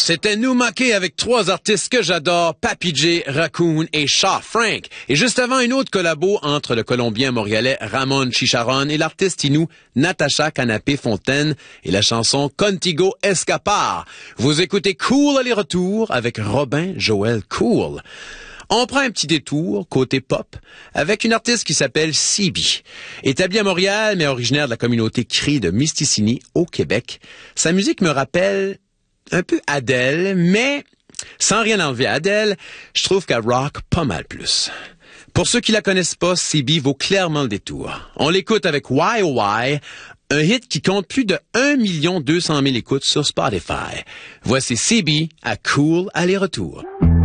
c'était Noumaké avec trois artistes que j'adore, Papi J, Raccoon et Shaw Frank. Et juste avant, une autre collabo entre le Colombien montréalais Ramon Chicharron et l'artiste inou Natacha Canapé-Fontaine et la chanson Contigo Escapar. Vous écoutez Cool aller-retour avec Robin Joël Cool. On prend un petit détour, côté pop, avec une artiste qui s'appelle CB. Établie à Montréal, mais originaire de la communauté Cri de Misticini, au Québec, sa musique me rappelle un peu Adele, mais sans rien enlever à Adele, je trouve qu'elle rock pas mal plus. Pour ceux qui la connaissent pas, CB vaut clairement le détour. On l'écoute avec Why Oh Why, un hit qui compte plus de 1 200 000 écoutes sur Spotify. Voici CB à Cool aller-retour.